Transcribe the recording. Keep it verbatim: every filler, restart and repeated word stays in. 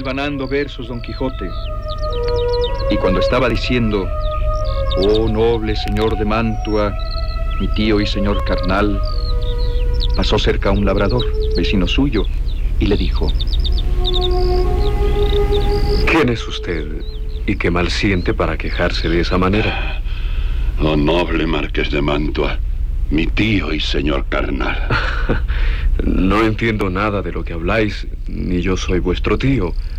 desvanando versos Don Quijote. Y cuando estaba diciendo: oh noble señor de Mantua, mi tío y señor carnal, pasó cerca un labrador, vecino suyo, y le dijo: ¿quién es usted y qué mal siente para quejarse de esa manera? Oh noble marqués de Mantua, mi tío y señor carnal. No entiendo nada de lo que habláis, ni yo soy vuestro tío.